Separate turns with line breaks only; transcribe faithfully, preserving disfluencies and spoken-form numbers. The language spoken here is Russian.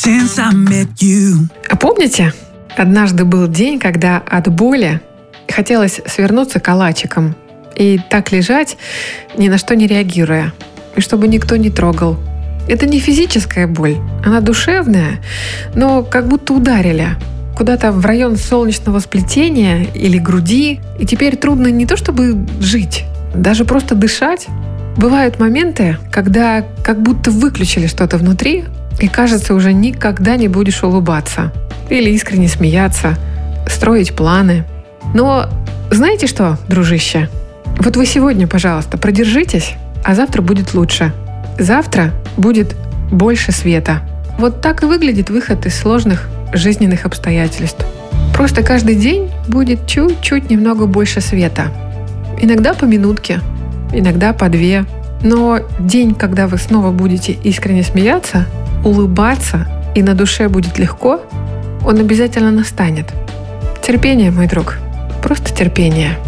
since I met you.
А помните, однажды был день, когда от боли хотелось свернуться калачиком и так лежать, ни на что не реагируя, и чтобы никто не трогал. Это не физическая боль, она душевная, но как будто ударили куда-то в район солнечного сплетения или груди, и теперь трудно не то чтобы жить, даже просто дышать. Бывают моменты, когда как будто выключили что-то внутри, и кажется, уже никогда не будешь улыбаться или искренне смеяться, строить планы. Но знаете что, дружище? Вот вы сегодня, пожалуйста, продержитесь, а завтра будет лучше. Завтра будет больше света. Вот так и выглядит выход из сложных жизненных обстоятельств. Просто каждый день будет чуть-чуть немного больше света. Иногда по минутке, иногда по две. Но день, когда вы снова будете искренне смеяться, улыбаться и на душе будет легко, он обязательно настанет. Терпение, мой друг. Просто терпение.